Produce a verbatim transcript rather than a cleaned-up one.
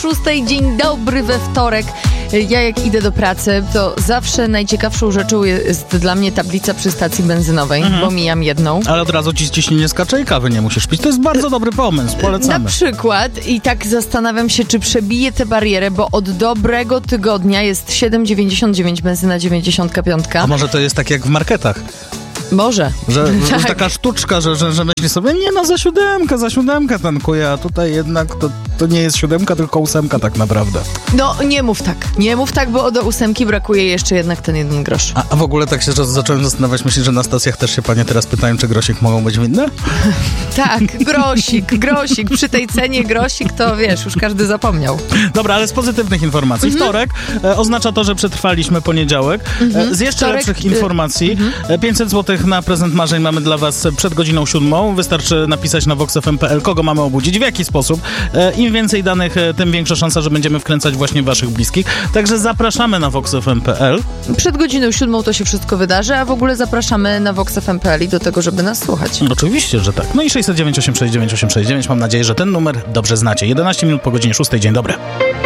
szóstej. Dzień dobry we wtorek. Ja jak idę do pracy, to zawsze najciekawszą rzeczą jest dla mnie tablica przy stacji benzynowej, mhm. bo mijam jedną. Ale od razu ci ciśnienie skacze i kawy nie musisz pić. To jest bardzo dobry pomysł, polecamy. Na przykład i tak zastanawiam się, czy przebiję tę barierę, bo od dobrego tygodnia jest siedem dziewięćdziesiąt dziewięć benzyna dziewięćdziesiąt pięć. A może to jest tak jak w marketach? Może. Że, że tak. jest taka sztuczka, że, że, że myśli sobie, nie no, za siódemkę, za siódemkę tankuje, a tutaj jednak to, to nie jest siódemka, tylko ósemka tak naprawdę. No, nie mów tak. Nie mów tak, bo do ósemki brakuje jeszcze jednak ten jeden grosz. A, a w ogóle tak się zacząłem zastanawiać, myślisz, że na stacjach też się panie teraz pytają, czy grosik mogą być winne? Tak, grosik, grosik. Przy tej cenie grosik to, wiesz, już każdy zapomniał. Dobra, ale z pozytywnych informacji. Mhm. Wtorek e, oznacza to, że przetrwaliśmy poniedziałek. Mhm. E, z jeszcze Wtorek, lepszych informacji. Mhm. E, pięćset złotych na prezent marzeń mamy dla was przed godziną siódmą. Wystarczy napisać na vox f m kropka p l, kogo mamy obudzić, w jaki sposób. E, Im więcej danych, e, tym większa szansa, że będziemy wkręcać właśnie waszych bliskich. Także zapraszamy na vox f m kropka p l. Przed godziną siódmą to się wszystko wydarzy, a w ogóle zapraszamy na vox f m kropka p l i do tego, żeby nas słuchać. Oczywiście, że tak. No i sześćset dziewięć osiemset sześćdziesiąt dziewięć osiemset sześćdziesiąt dziewięć. Mam nadzieję, że ten numer dobrze znacie. jedenaście minut po godzinie szóstej. Dzień dobry.